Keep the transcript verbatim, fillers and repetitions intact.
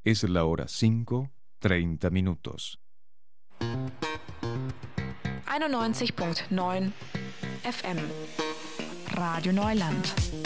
Es la hora cinco, treinta minutos. einundneunzig Komma neun F M Radio Neuland.